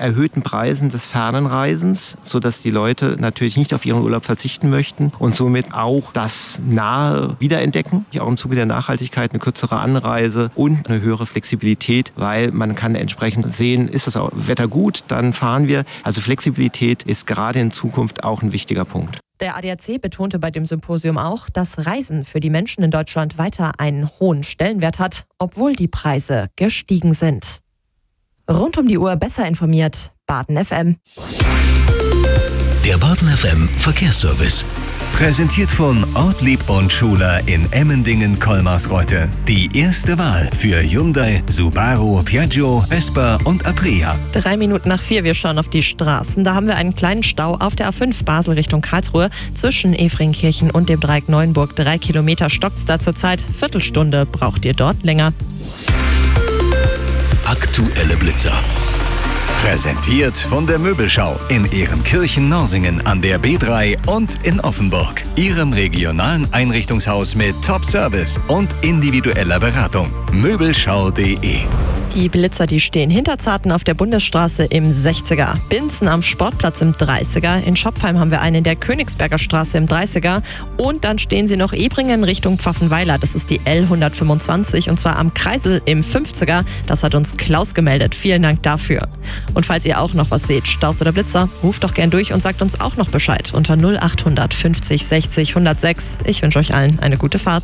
erhöhten Preisen des fernen Reisens, sodass die Leute natürlich nicht auf ihren Urlaub verzichten möchten und somit auch das Nahe wiederentdecken. Auch im Zuge der Nachhaltigkeit eine kürzere Anreise und eine höhere Flexibilität, weil man kann entsprechend sehen, ist das Wetter gut, dann fahren wir. Also Flexibilität ist gerade in Zukunft auch ein wichtiger Punkt. Der ADAC betonte bei dem Symposium auch, dass Reisen für die Menschen in Deutschland weiter einen hohen Stellenwert hat, obwohl die Preise gestiegen sind. Rund um die Uhr besser informiert, Baden FM. Der Baden FM Verkehrsservice. Präsentiert von Ortlieb und Schuler in Emmendingen-Kolmarsreuth. Die erste Wahl für Hyundai, Subaru, Piaggio, Vespa und Aprilia. 3:03, wir schauen auf die Straßen. Da haben wir einen kleinen Stau auf der A5 Basel Richtung Karlsruhe. Zwischen Efringkirchen und dem Dreieck Neuenburg 3 Kilometer stockt's da zurzeit. Viertelstunde braucht ihr dort länger. Aktuelle Blitzer. Präsentiert von der Möbelschau in Ehrenkirchen-Norsingen an der B3 und in Offenburg. Ihrem regionalen Einrichtungshaus mit Top-Service und individueller Beratung. Möbelschau.de. Die Blitzer, die stehen hinter Zarten auf der Bundesstraße im 60er. Binzen am Sportplatz im 30er. In Schopfheim haben wir einen in der Königsberger Straße im 30er. Und dann stehen sie noch Ebringen Richtung Pfaffenweiler. Das ist die L125 und zwar am Kreisel im 50er. Das hat uns Klaus gemeldet. Vielen Dank dafür. Und falls ihr auch noch was seht, Staus oder Blitzer, ruft doch gern durch und sagt uns auch noch Bescheid unter 0800 50 60 106. Ich wünsche euch allen eine gute Fahrt.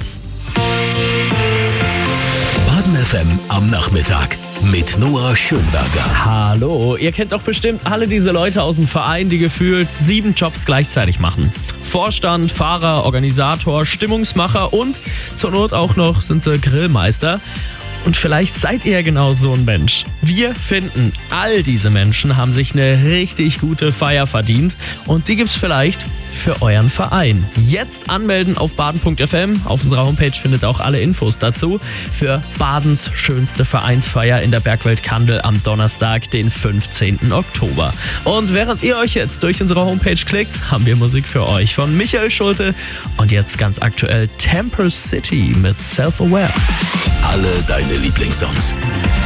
Baden FM am Nachmittag mit Noah Schönberger. Hallo, ihr kennt doch bestimmt alle diese Leute aus dem Verein, die gefühlt 7 Jobs gleichzeitig machen. Vorstand, Fahrer, Organisator, Stimmungsmacher und zur Not auch noch sind sie Grillmeister. Und vielleicht seid ihr genau so ein Mensch. Wir finden, all diese Menschen haben sich eine richtig gute Feier verdient und die gibt's vielleicht für euren Verein. Jetzt anmelden auf baden.fm. Auf unserer Homepage findet ihr auch alle Infos dazu für Badens schönste Vereinsfeier in der Bergwelt Kandel am Donnerstag, den 15. Oktober. Und während ihr euch jetzt durch unsere Homepage klickt, haben wir Musik für euch von Michael Schulte und jetzt ganz aktuell Temper City mit Self-Aware. Alle deine Lieblingssongs.